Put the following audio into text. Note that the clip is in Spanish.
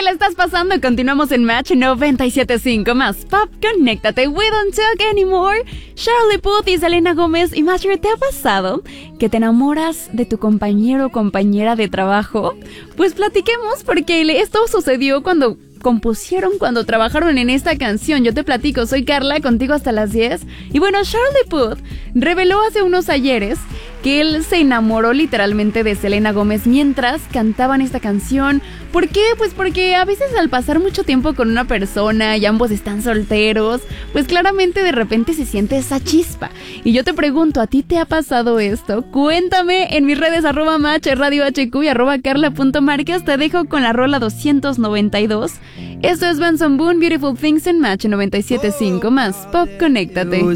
la estás pasando? Continuamos en Match 97.5 más Pop. Conéctate, we don't talk anymore. Charlie Puth y Selena Gómez. Y Matcher, ¿te ha pasado que te enamoras de tu compañero o compañera de trabajo? Pues platiquemos, porque esto sucedió cuando trabajaron en esta canción. Yo te platico, soy Carla, contigo hasta las 10. Y bueno, Charlie Puth reveló hace unos ayeres que él se enamoró literalmente de Selena Gómez mientras cantaban esta canción. ¿Por qué? Pues porque a veces al pasar mucho tiempo con una persona y ambos están solteros, pues claramente de repente se siente esa chispa. Y yo te pregunto, ¿a ti te ha pasado esto? Cuéntame en mis redes @Match, Radio HQ y @Carla.Marquez. Te dejo con la rola 292. Esto es Benson Boone, Beautiful Things en Match 97.5 más Pop. Conéctate.